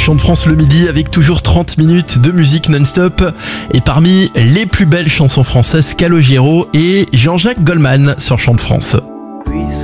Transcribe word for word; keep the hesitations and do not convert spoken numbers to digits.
Chant de France le midi avec toujours trente minutes de musique non-stop. Et parmi les plus belles chansons françaises, Calogero et Jean-Jacques Goldman sur Chant de France.